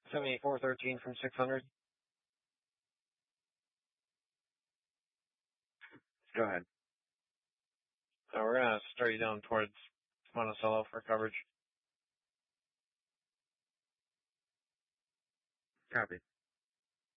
7413 from 600. Go ahead. We're going to start you down towards Monticello for coverage. Copy.